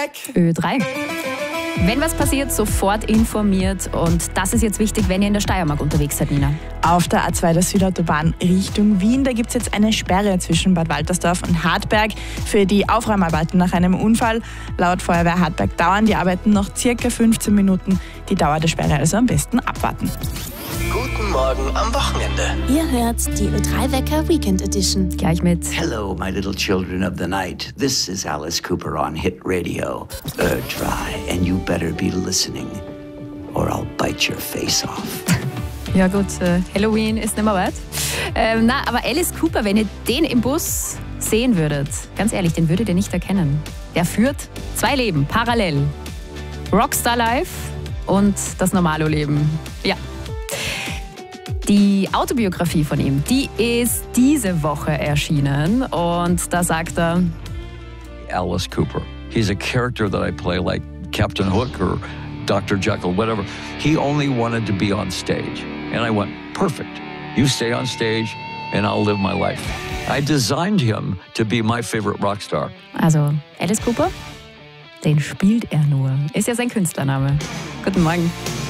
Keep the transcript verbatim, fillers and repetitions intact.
Ö drei. Wenn was passiert, sofort informiert. Und das ist jetzt wichtig, wenn ihr in der Steiermark unterwegs seid, Nina. Auf der A zwei der Südautobahn Richtung Wien, da gibt es jetzt eine Sperre zwischen Bad Waltersdorf und Hartberg für die Aufräumarbeiten nach einem Unfall. Laut Feuerwehr Hartberg dauern die Arbeiten noch circa fünfzehn Minuten. Die Dauer der Sperre also am besten abwarten. Guten Morgen am Wochenende. Ihr hört die Ö drei Wecker Weekend Edition. Gleich mit Hello, my little children of the night. This is Alice Cooper on Hit Radio. Ö drei, and you better be listening, or I'll bite your face off. Ja gut, äh, Halloween ist nicht mehr weit. Ähm, na, aber Alice Cooper, wenn ihr den im Bus sehen würdet, ganz ehrlich, den würdet ihr nicht erkennen. Der führt zwei Leben parallel. Rockstar Life und das Normalo-Leben. Ja. Die Autobiografie von ihm, die ist diese Woche erschienen und da sagt er: Alice Cooper. He's a character that I play like Captain Hook or Doctor Jekyll, whatever. He only wanted to be on stage. And I went, perfect. You stay on stage and I'll live my life. I designed him to be my favorite rock star. Also, Alice Cooper, den spielt er nur. Ist ja sein Künstlername. Guten Morgen.